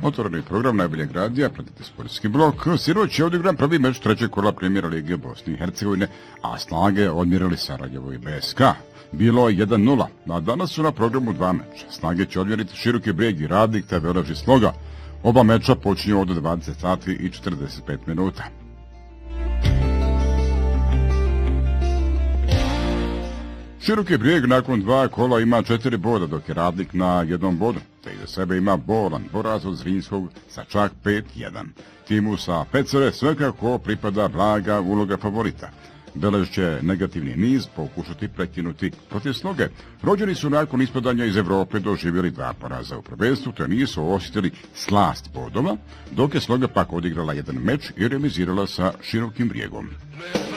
Otvoreni program najboljeg radija, pratite sportski blok. Sinoć je odigran prvi meč trećeg kola Premijera Lige Bosne i Hercegovine, a Snage odmjerili Sarajevo i BSK. Bilo je 1-0, a danas su na programu dva meča. Snage će odmjeriti Široki Brijeg i Radnik te Veleži Sloga. Oba meča počinju od 20 sati i 45 minuta. Široki Brijeg nakon dva kola ima 4 boda, dok je Radnik na 1 bodu, te iza sebe ima bolan poraz od Zrinskog sa čak 5-1. Timu sa Pecere svakako pripada blaga uloga favorita. Belež će negativni niz pokušati prekinuti protiv Sloge. Rođeni su nakon ispadanja iz Evrope doživjeli 2 poraza u prvenstvu, te nisu osjetili slast bodova, dok je Sloga pak odigrala 1 meč i realizirala sa Širokim Brijegom.